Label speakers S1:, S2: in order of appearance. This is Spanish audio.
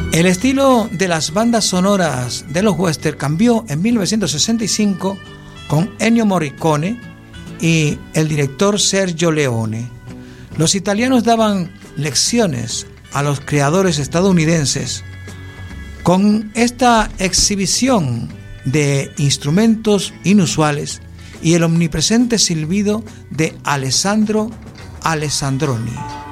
S1: El estilo de las bandas sonoras de los western cambió en 1965 con Ennio Morricone y el director Sergio Leone. Los italianos daban lecciones a los creadores estadounidenses con esta exhibición de instrumentos inusuales y el omnipresente silbido de Alessandro Alessandroni.